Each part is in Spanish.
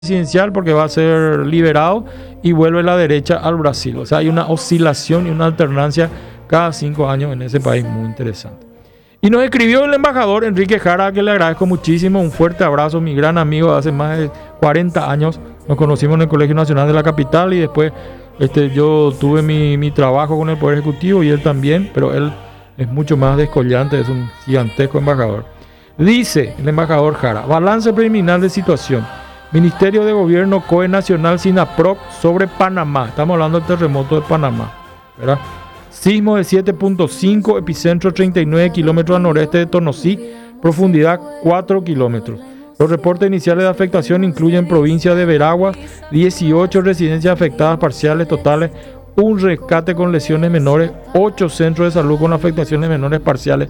presidencial porque va a ser liberado y vuelve la derecha al Brasil. O sea, hay una oscilación y una alternancia cada 5 años en ese país muy interesante. Y nos escribió el embajador Enrique Jara, que le agradezco muchísimo. Un fuerte abrazo, mi gran amigo de hace más de 40 años. Nos conocimos en el Colegio Nacional de la Capital y después yo tuve mi trabajo con el Poder Ejecutivo y él también, pero él es mucho más descollante, es un gigantesco embajador. Dice el embajador Jara: balance preliminar de situación. Ministerio de Gobierno, COE Nacional, SINAPROC sobre Panamá. Estamos hablando del terremoto de Panamá, ¿verdad? Sismo de 7.5, epicentro 39 kilómetros al noreste de Tonosí, profundidad 4 kilómetros. Los reportes iniciales de afectación incluyen provincia de Veraguas, 18 residencias afectadas parciales totales, un rescate con lesiones menores, 8 centros de salud con afectaciones menores parciales,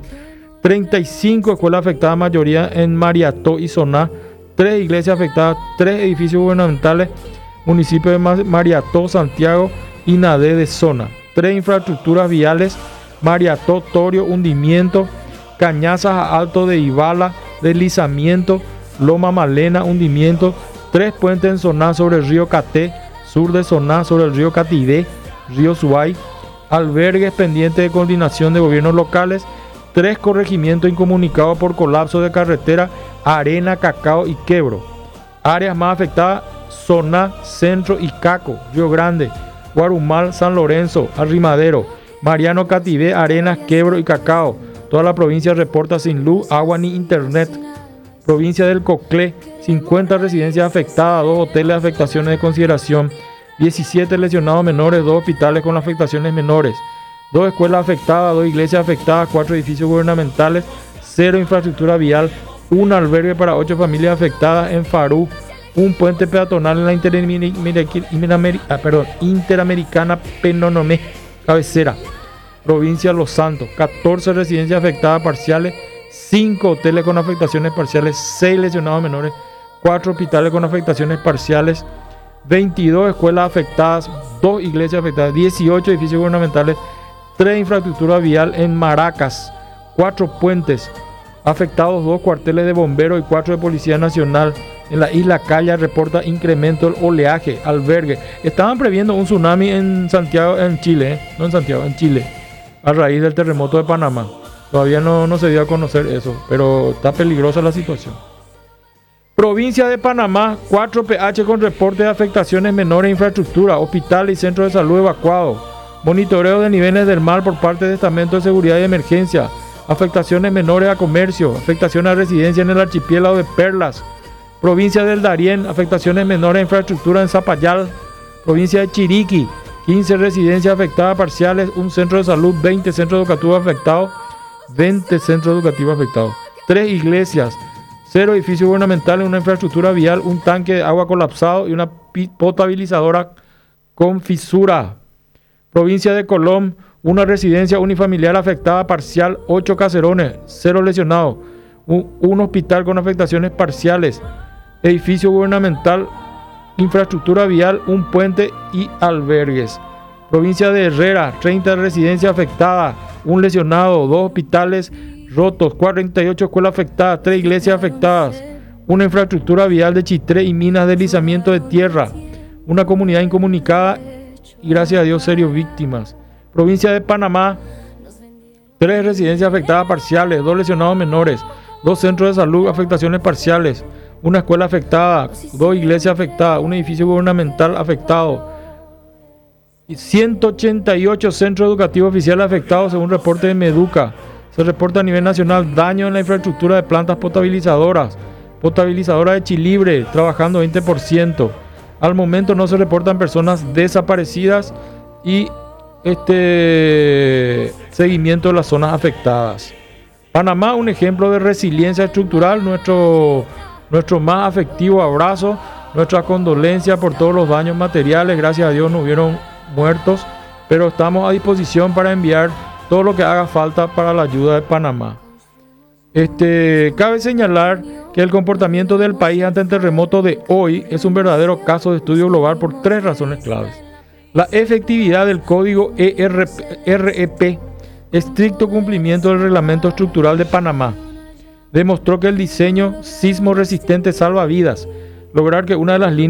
35 escuelas afectadas, mayoría en Mariató y Soná, 3 iglesias afectadas, 3 edificios gubernamentales, municipios de Mariató, Santiago y Nadé de Zona, 3 infraestructuras viales, Mariató, Torio, hundimiento, Cañazas a Alto de Ibala, deslizamiento, Loma Malena, hundimiento, 3 puentes en Soná sobre el río Caté, sur de Soná sobre el río Catidé, río Suay, albergues pendientes de coordinación de gobiernos locales, 3 corregimientos incomunicados por colapso de carretera, Arena, Cacao y Quebro. Áreas más afectadas: Soná, Centro y Caco, Río Grande, Guarumal, San Lorenzo, Arrimadero, Mariano, Catibé, Arenas, Quebro y Cacao. Toda la provincia reporta sin luz, agua ni internet. Provincia del Coclé, 50 residencias afectadas, 2 hoteles de afectaciones de consideración, 17 lesionados menores, 2 hospitales con afectaciones menores, 2 escuelas afectadas, 2 iglesias afectadas, 4 edificios gubernamentales, 0 infraestructura vial, un albergue para 8 familias afectadas en Farú, un puente peatonal en la Interamericana Penonomé, cabecera. Provincia de Los Santos, 14 residencias afectadas parciales, 5 hoteles con afectaciones parciales, 6 lesionados menores, 4 hospitales con afectaciones parciales, 22 escuelas afectadas, 2 iglesias afectadas, 18 edificios gubernamentales, 3 infraestructura vial en Maracas, 4 puentes afectados, 2 cuarteles de bomberos y 4 de Policía Nacional. En la isla Calla reporta incremento del oleaje, albergue. Estaban previendo un tsunami en Santiago, en Chile, no en Santiago, en Chile, a raíz del terremoto de Panamá. Todavía no se dio a conocer eso, pero está peligrosa la situación. Provincia de Panamá, 4 PH con reporte de afectaciones menores a infraestructura, hospitales y centros de salud evacuados. Monitoreo de niveles del mar por parte de Estamento de Seguridad y Emergencia. Afectaciones menores a comercio, afectaciones a residencia en el archipiélago de Perlas. Provincia del Darién, afectaciones menores a infraestructura en Zapayal. Provincia de Chiriquí, 15 residencias afectadas parciales, un centro de salud, 20 centros educativos afectados, 3 iglesias, 0 edificios gubernamentales, una infraestructura vial, un tanque de agua colapsado y una potabilizadora con fisura. Provincia de Colón, una residencia unifamiliar afectada parcial, 8 caserones, 0 lesionados, un hospital con afectaciones parciales, edificio gubernamental, infraestructura vial, un puente y albergues. Provincia de Herrera, 30 residencias afectadas, un lesionado, 2 hospitales rotos, 48 escuelas afectadas, 3 iglesias afectadas, una infraestructura vial de Chitré y minas de deslizamiento de tierra, una comunidad incomunicada y gracias a Dios 0 víctimas. Provincia de Panamá, 3 residencias afectadas parciales, 2 lesionados menores, 2 centros de salud, afectaciones parciales, una escuela afectada, 2 iglesias afectadas, un edificio gubernamental afectado, 188 centros educativos oficiales afectados según reporte de Meduca. Se reporta a nivel nacional daño en la infraestructura de plantas potabilizadoras. Potabilizadora de Chilibre trabajando 20%. Al momento no se reportan personas desaparecidas y seguimiento de las zonas afectadas. Panamá, un ejemplo de resiliencia estructural. Nuestro más afectivo abrazo, nuestra condolencia por todos los daños materiales. Gracias a Dios no hubieron muertos, pero estamos a disposición para enviar todo lo que haga falta para la ayuda de Panamá. Cabe señalar que el comportamiento del país ante el terremoto de hoy es un verdadero caso de estudio global por 3 razones claves. La efectividad del código REP, estricto cumplimiento del reglamento estructural de Panamá, demostró que el diseño sismo resistente salva vidas. lograr que una de las líneas